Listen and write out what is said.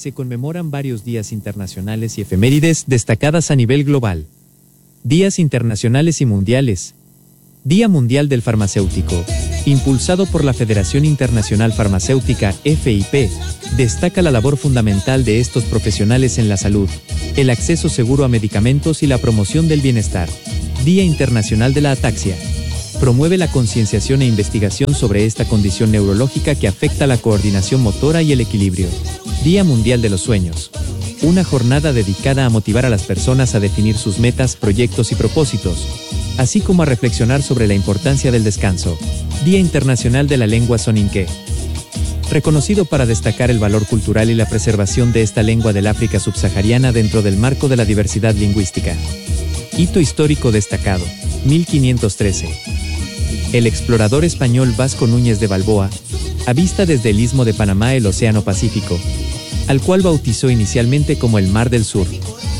se conmemoran varios días internacionales y efemérides destacadas a nivel global. Días internacionales y mundiales. Día Mundial del Farmacéutico, impulsado por la Federación Internacional Farmacéutica, FIP, destaca la labor fundamental de estos profesionales en la salud, el acceso seguro a medicamentos y la promoción del bienestar. Día Internacional de la Ataxia. Promueve la concienciación e investigación sobre esta condición neurológica que afecta la coordinación motora y el equilibrio. Día Mundial de los Sueños. Una jornada dedicada a motivar a las personas a definir sus metas, proyectos y propósitos, así como a reflexionar sobre la importancia del descanso. Día Internacional de la Lengua Soninké. Reconocido para destacar el valor cultural y la preservación de esta lengua del África subsahariana dentro del marco de la diversidad lingüística. Hito histórico destacado, 1513. El explorador español Vasco Núñez de Balboa avista desde el Istmo de Panamá el Océano Pacífico, al cual bautizó inicialmente como el Mar del Sur.